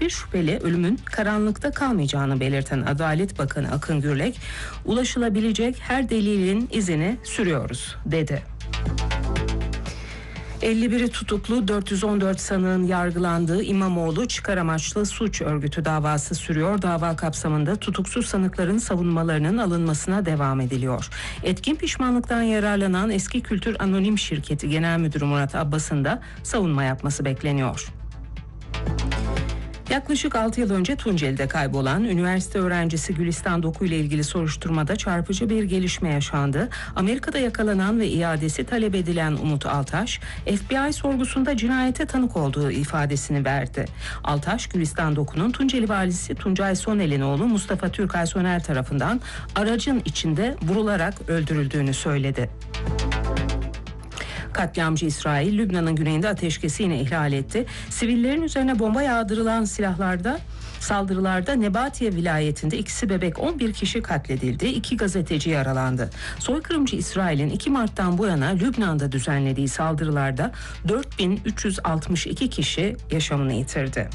hiçbir şüpheli ölümün karanlıkta kalmayacağını belirten Adalet Bakanı Akın Gürlek, ulaşılabilecek her delilin izini sürüyoruz dedi. 51'i tutuklu 414 sanığın yargılandığı İmamoğlu çıkar amaçlı suç örgütü davası sürüyor. Dava kapsamında tutuksuz sanıkların savunmalarının alınmasına devam ediliyor. Etkin pişmanlıktan yararlanan Eski Kültür Anonim Şirketi Genel Müdürü Murat Abbas'ın da savunma yapması bekleniyor. Yaklaşık 6 yıl önce Tunceli'de kaybolan üniversite öğrencisi Gülistan Doku ile ilgili soruşturmada çarpıcı bir gelişme yaşandı. Amerika'da yakalanan ve iadesi talep edilen Umut Altaş, FBI sorgusunda cinayete tanık olduğu ifadesini verdi. Altaş, Gülistan Doku'nun Tunceli valisi Tuncay Sonel'in oğlu Mustafa Türkay Soner tarafından aracın içinde vurularak öldürüldüğünü söyledi. Katliamcı İsrail, Lübnan'ın güneyinde ateşkesi yine ihlal etti. Sivillerin üzerine bomba yağdırılan saldırılarda Nebatiye vilayetinde ikisi bebek 11 kişi katledildi, 2 gazeteci yaralandı. Soykırımcı İsrail'in 2 Mart'tan bu yana Lübnan'da düzenlediği saldırılarda 4362 kişi yaşamını yitirdi.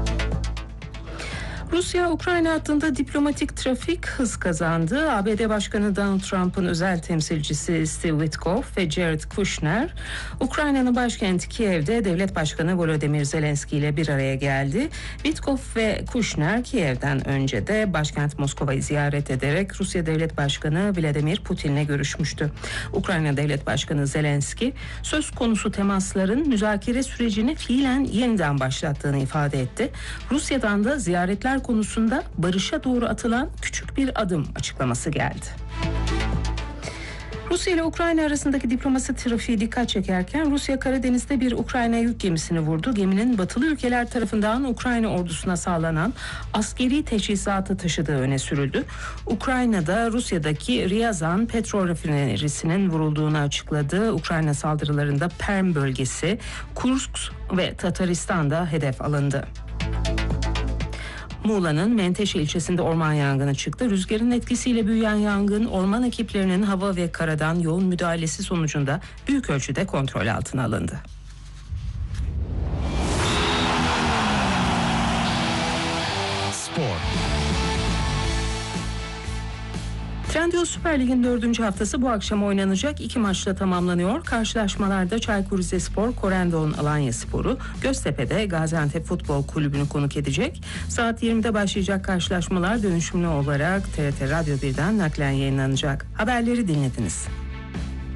Rusya-Ukrayna hattında diplomatik trafik hız kazandı. ABD Başkanı Donald Trump'ın özel temsilcisi Steve Witkoff ve Jared Kushner, Ukrayna'nın başkenti Kiev'de Devlet Başkanı Volodymyr Zelenski ile bir araya geldi. Witkoff ve Kushner Kiev'den önce de başkent Moskova'yı ziyaret ederek Rusya Devlet Başkanı Vladimir Putin'le görüşmüştü. Ukrayna Devlet Başkanı Zelenski, söz konusu temasların müzakere sürecini fiilen yeniden başlattığını ifade etti. Rusya'dan da ziyaretler konusunda barışa doğru atılan küçük bir adım açıklaması geldi. Rusya ile Ukrayna arasındaki diplomasi trafiği dikkat çekerken Rusya Karadeniz'de bir Ukrayna yük gemisini vurdu. Geminin batılı ülkeler tarafından Ukrayna ordusuna sağlanan askeri teçhizatı taşıdığı öne sürüldü. Ukrayna'da Rusya'daki Ryazan petrol rafinerisinin vurulduğunu açıkladı. Ukrayna saldırılarında Perm bölgesi, Kursk ve Tataristan'da hedef alındı. Muğla'nın Menteşe ilçesinde orman yangını çıktı. Rüzgarın etkisiyle büyüyen yangın orman ekiplerinin hava ve karadan yoğun müdahalesi sonucunda büyük ölçüde kontrol altına alındı. Spor. Trendyol Süper Lig'in 4. haftası bu akşam oynanacak. 2 maçla tamamlanıyor. Karşılaşmalarda Çaykur Rizespor, Korendon Alanyaspor'u, Göztepe'de Gaziantep Futbol Kulübü'nü konuk edecek. Saat 20'de başlayacak karşılaşmalar dönüşümlü olarak TRT Radyo 1'den naklen yayınlanacak. Haberleri dinlediniz.